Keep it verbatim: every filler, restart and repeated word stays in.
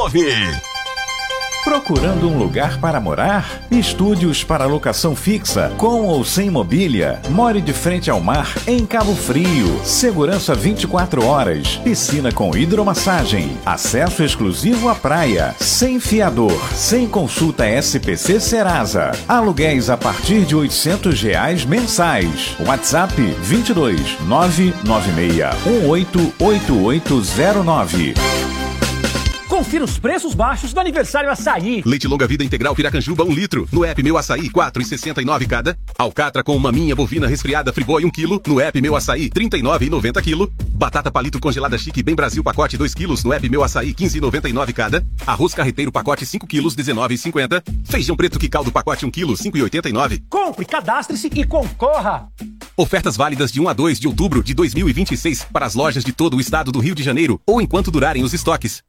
nove. Procurando um lugar para morar? Estúdios para locação fixa, com ou sem mobília. More de frente ao mar, em Cabo Frio. Segurança vinte e quatro horas. Piscina com hidromassagem. Acesso exclusivo à praia. Sem fiador. Sem consulta S P C Serasa. Aluguéis a partir de oitocentos reais mensais. WhatsApp vinte e dois, nove nove seis um oito oito oito zero nove. Confira os preços baixos do aniversário Açaí. Leite longa vida integral Piracanjuba um litro. No app Meu Açaí, quatro reais e sessenta e nove centavos cada. Alcatra com maminha bovina resfriada Friboi um quilo. No app Meu Açaí, trinta e nove reais e noventa centavos quilo. Batata palito congelada chique Bem Brasil pacote dois quilos. No app Meu Açaí, quinze reais e noventa e nove centavos cada. Arroz carreteiro pacote cinco quilos, dezenove reais e cinquenta centavos. Feijão preto que caldo pacote um quilo, cinco reais e oitenta e nove centavos. Compre, cadastre-se e concorra. Ofertas válidas de um a dois de outubro de dois mil e vinte e seis para as lojas de todo o estado do Rio de Janeiro ou enquanto durarem os estoques.